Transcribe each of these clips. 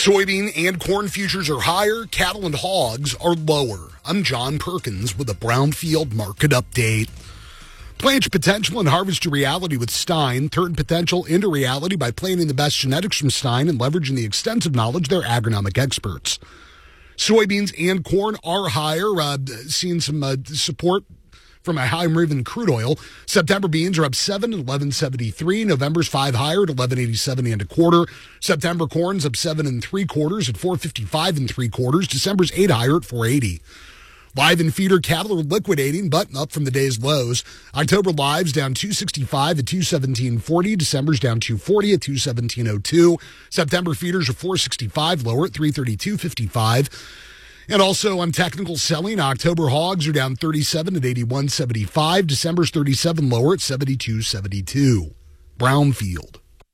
Soybean and corn futures are higher. Cattle and hogs are lower. I'm John Perkins with a Brownfield market update. Plant potential and harvest to reality with Stein. Turn potential into reality by planting the best genetics from Stein and leveraging the extensive knowledge of their agronomic experts. Soybeans and corn are higher, seeing some support from a high move in crude oil. September beans are up 7 at 11.73. November's 5 higher at 11.87 and a quarter. September corn's up 7 3/4 at 4.55 3/4. December's 8 higher at 4.80. Live and feeder cattle are liquidating, but up from the day's lows. October lives down 265 at 217.40. December's down 240 at 217.02. September feeders are 465 lower at 332.55. And also on technical selling, October hogs are down 37 at 81.75. December's 37 lower at 72.72. Brownfield.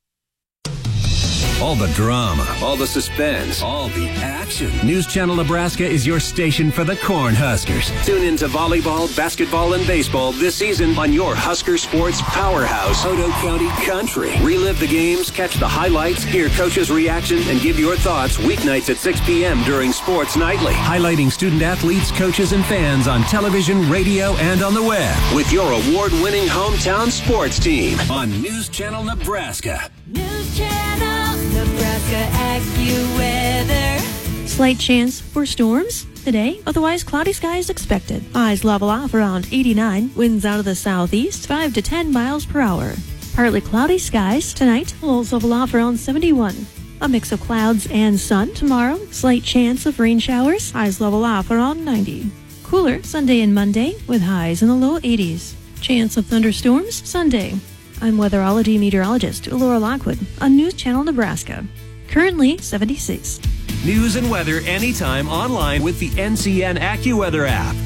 All the drama, all the suspense, all the action. News Channel Nebraska is your station for the Cornhuskers. Tune in to volleyball, basketball, and baseball this season on your Husker Sports powerhouse, Otoe County Country. Relive the games, catch the highlights, hear coaches' reaction, and give your thoughts weeknights at 6 p.m. during Sports Nightly. Highlighting student athletes, coaches, and fans on television, radio, and on the web. With your award-winning hometown sports team on News Channel Nebraska. News Channel Nebraska AccuWeather. Slight chance for storms today, otherwise cloudy skies expected. Highs level off around 89. Winds out of the southeast 5 to 10 miles per hour. Partly cloudy skies tonight. Lows level off around 71. A mix of clouds and sun tomorrow. Slight chance of rain showers. Highs level off around 90. Cooler Sunday and Monday with highs in the low 80s. Chance of thunderstorms Sunday. I'm weatherology meteorologist Laura Lockwood on News Channel Nebraska. Currently 76. News and weather anytime online with the NCN AccuWeather app.